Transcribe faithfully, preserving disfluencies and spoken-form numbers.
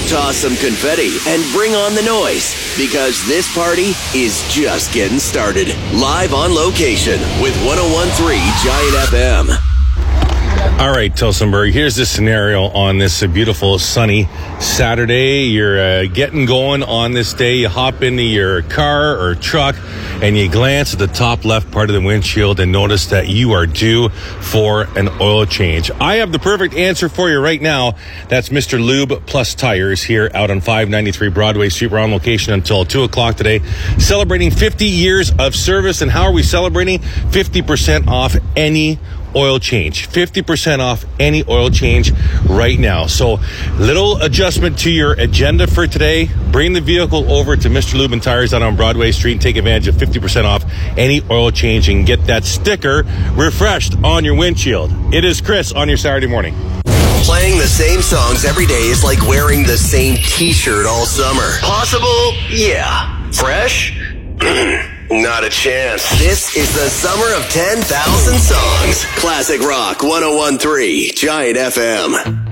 toss some confetti, and bring on the noise, because this party is just getting started. Live on location with one oh one point three Giant F M. All right, Tillsonburg, here's the scenario on this uh, beautiful sunny Saturday. You're uh, getting going on this day. You hop into your car or truck and you glance at the top left part of the windshield and notice that you are due for an oil change. I have the perfect answer for you right now. That's Mister Lube Plus Tires here out on five ninety-three Broadway Street. We're on location until two o'clock today, celebrating fifty years of service. And how are we celebrating? fifty percent off any oil change. fifty percent off any oil change right now. So, little adjustment to your agenda for today. Bring the vehicle over to Mister Lube and Tires out on Broadway Street and take advantage of fifty percent off any oil change and get that sticker refreshed on your windshield. It is Chris on your Saturday morning. Playing the same songs every day is like wearing the same t-shirt all summer. Possible? Yeah. Fresh? Not a chance. This is the summer of ten thousand songs. Classic Rock one oh one point three Giant F M.